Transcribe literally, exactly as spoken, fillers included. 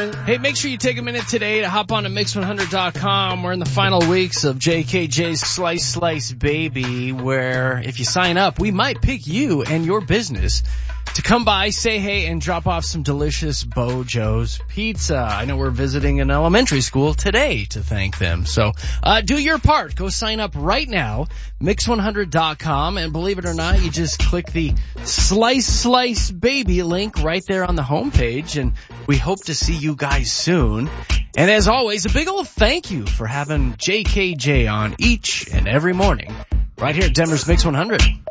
Hey, make sure you take a minute today to hop on to mix one hundred dot com. We're in the final weeks of J K J's Slice Slice Baby, where if you sign up, we might pick you and your business to come by, say hey, and drop off some delicious Bojo's pizza. I know we're visiting an elementary school today to thank them. So uh do your part. Go sign up right now, mix one hundred dot com, and believe it or not, you just click the Slice Slice Baby link right there on the homepage, and we hope to see you guys soon. And as always, a big old thank you for having J K J on each and every morning right here at Denver's Mix one hundred.